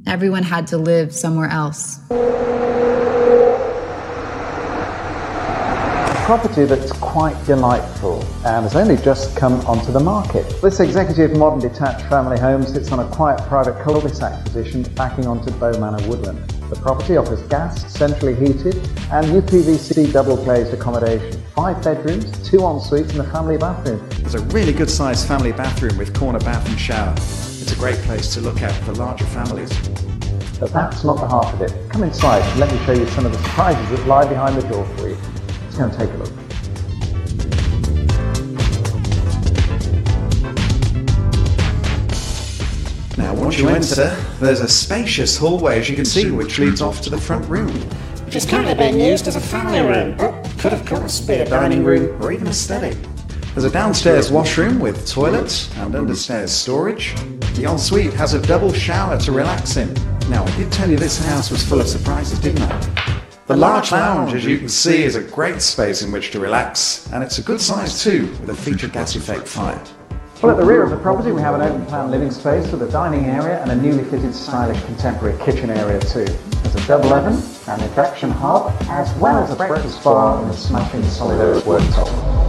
Everyone had to live somewhere else. Property that's quite delightful and has only just come onto the market. This executive modern detached family home sits on a quiet private cul-de-sac position backing onto Bow Manor woodland. The property offers gas, centrally heated and UPVC double glazed accommodation. 5 bedrooms, 2 en-suites and a family bathroom. There's a really good sized family bathroom with corner bath and shower. It's a great place to look at for larger families. But that's not the half of it. Come inside and let me show you some of the surprises that lie behind the door for you. Let's go and take a look. Now once you enter, there's a spacious hallway as you can see which leads off to the front room. Which is currently being used as a family room, but could of course be a dining room or even a study. There's a downstairs washroom with toilet and understairs storage. The ensuite has a double shower to relax in. Now I did tell you this house was full of surprises, didn't I? The large lounge, as you can see, is a great space in which to relax, and it's a good size too, with a featured gas effect fire. Well, at the rear of the property we have an open plan living space with a dining area and a newly fitted stylish contemporary kitchen area too. There's a double oven, an induction hob, as well as a breakfast bar and a smashing solid oak worktop.